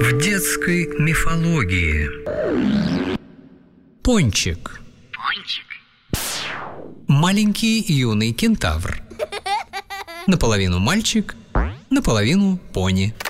в детской мифологии. Пончик. Маленький юный кентавр. Наполовину мальчик, наполовину пони.